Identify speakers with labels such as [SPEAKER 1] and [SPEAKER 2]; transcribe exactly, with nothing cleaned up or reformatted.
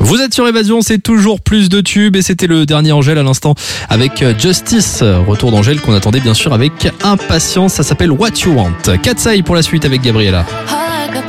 [SPEAKER 1] Vous êtes sur Évasion, c'est toujours plus de tubes et c'était le dernier Angèle à l'instant avec Justice. Retour d'Angèle qu'on attendait bien sûr avec impatience. Ça s'appelle What You Want. Katsai pour la suite avec Gabriella.